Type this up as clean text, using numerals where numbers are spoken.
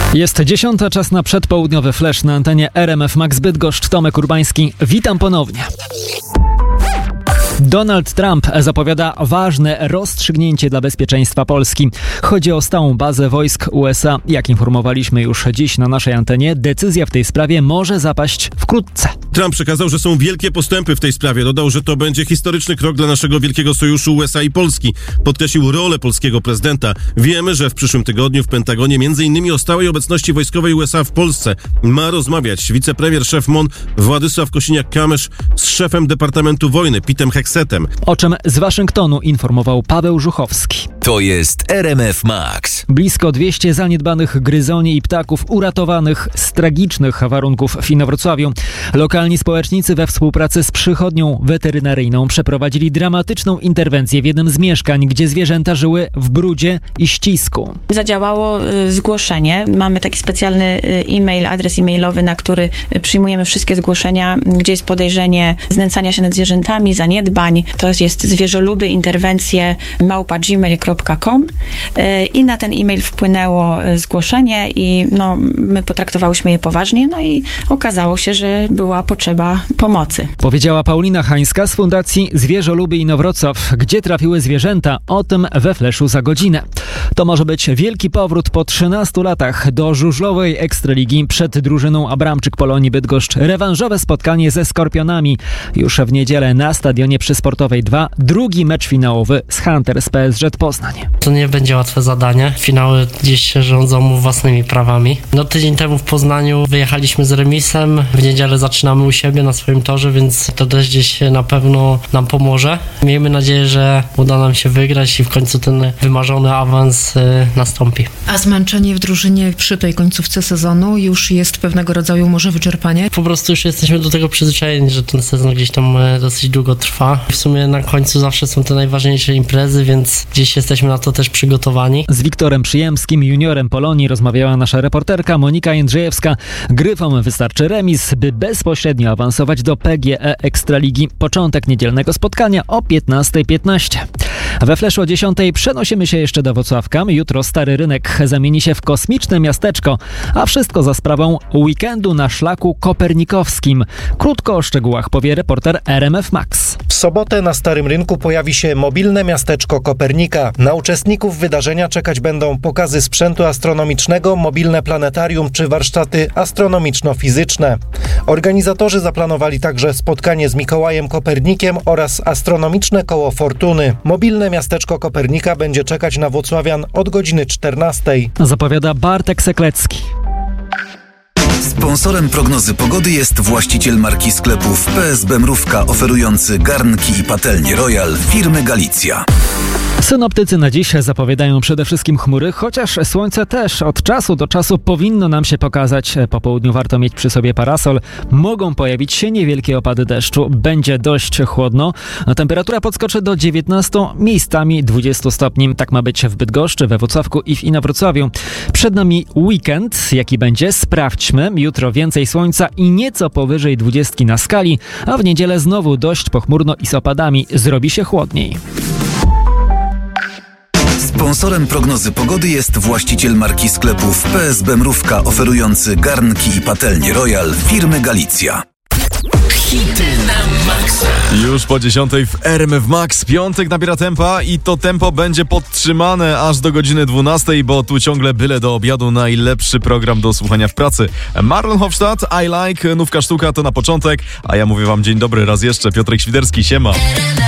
Jest 10, czas na przedpołudniowy flash na antenie RMF Max Bydgoszcz. Tomek Urbański, witam ponownie. Donald Trump zapowiada ważne rozstrzygnięcie dla bezpieczeństwa Polski. Chodzi o stałą bazę wojsk USA. Jak informowaliśmy już dziś na naszej antenie, decyzja w tej sprawie może zapaść wkrótce. Trump przekazał, że są wielkie postępy w tej sprawie. Dodał, że to będzie historyczny krok dla naszego wielkiego sojuszu USA i Polski. Podkreślił rolę polskiego prezydenta. Wiemy, że w przyszłym tygodniu w Pentagonie m.in. o stałej obecności wojskowej USA w Polsce ma rozmawiać wicepremier szef MON Władysław Kosiniak-Kamysz z szefem Departamentu Wojny Pitem Heksetem. O czym z Waszyngtonu informował Paweł Żuchowski. To jest RMF Max. Blisko 200 zaniedbanych gryzoni i ptaków uratowanych z tragicznych warunków w Inowrocławiu. Lokalni społecznicy we współpracy z przychodnią weterynaryjną przeprowadzili dramatyczną interwencję w jednym z mieszkań, gdzie zwierzęta żyły w brudzie i ścisku. Zadziałało zgłoszenie. Mamy taki specjalny e-mail, adres e-mailowy, na który przyjmujemy wszystkie zgłoszenia, gdzie jest podejrzenie znęcania się nad zwierzętami, zaniedbań. To jest zwierzoluby, interwencje @gmail.com i na ten e-mail wpłynęło zgłoszenie i my potraktowałyśmy je poważnie, i okazało się, że była potrzeba pomocy. Powiedziała Paulina Hańska z Fundacji Zwierzoluby Inowrocław. Gdzie trafiły zwierzęta? O tym we fleszu za godzinę. To może być wielki powrót po 13 latach do żużlowej Ekstraligi. Przed drużyną Abramczyk Polonii Bydgoszcz rewanżowe spotkanie ze Skorpionami. Już w niedzielę na stadionie przy Sportowej 2 drugi mecz finałowy z Hunter z PSŻ Poznań. To nie będzie łatwe zadanie. Finały gdzieś się rządzą własnymi prawami. Tydzień temu w Poznaniu wyjechaliśmy z remisem. W niedzielę zaczynamy u siebie na swoim torze, więc to też gdzieś na pewno nam pomoże. Miejmy nadzieję, że uda nam się wygrać i w końcu ten wymarzony awans nastąpi. A zmęczenie w drużynie przy tej końcówce sezonu już jest pewnego rodzaju może wyczerpanie? Po prostu już jesteśmy do tego przyzwyczajeni, że ten sezon gdzieś tam dosyć długo trwa. W sumie na końcu zawsze są te najważniejsze imprezy, więc gdzieś jesteśmy na to też przygotowani. Z Wiktorem Przyjemskim, juniorem Polonii, rozmawiała nasza reporterka Monika Jędrzejewska. Gryfom wystarczy remis, by bezpośrednio awansować do PGE Ekstraligi. Początek niedzielnego spotkania o 15:15. We fleszu o 10:00 przenosimy się jeszcze do Włocławka. Jutro Stary Rynek zamieni się w kosmiczne miasteczko, a wszystko za sprawą weekendu na szlaku kopernikowskim. Krótko o szczegółach powie reporter RMF Max. W sobotę na Starym Rynku pojawi się mobilne miasteczko Kopernika. Na uczestników wydarzenia czekać będą pokazy sprzętu astronomicznego, mobilne planetarium czy warsztaty astronomiczno-fizyczne. Organizatorzy zaplanowali także spotkanie z Mikołajem Kopernikiem oraz astronomiczne koło fortuny. Mobilne miasteczko Kopernika będzie czekać na włocławian od godziny 14:00. Zapowiada Bartek Seklecki. Sponsorem prognozy pogody jest właściciel marki sklepów PSB Mrówka, oferujący garnki i patelnie Royal firmy Galicja. Synoptycy na dziś zapowiadają przede wszystkim chmury, chociaż słońce też od czasu do czasu powinno nam się pokazać. Po południu warto mieć przy sobie parasol. Mogą pojawić się niewielkie opady deszczu. Będzie dość chłodno. Temperatura podskoczy do 19, miejscami 20 stopni. Tak ma być w Bydgoszczy, we Włocławku i w Inowrocławiu. Przed nami weekend. Jaki będzie? Sprawdźmy. Jutro więcej słońca i nieco powyżej 20 na skali, a w niedzielę znowu dość pochmurno i z opadami. Zrobi się chłodniej. Sponsorem prognozy pogody jest właściciel marki sklepów PSB Mrówka, oferujący garnki i patelnie Royal firmy Galicja. Hity na maksa. Już po 10:00 w RMF Max. Piątek nabiera tempa i to tempo będzie podtrzymane aż do godziny 12:00, bo tu ciągle byle do obiadu najlepszy program do słuchania w pracy. Marlon Hofstadt, I Like, nówka sztuka to na początek, a ja mówię wam dzień dobry raz jeszcze. Piotrek Świderski, siema.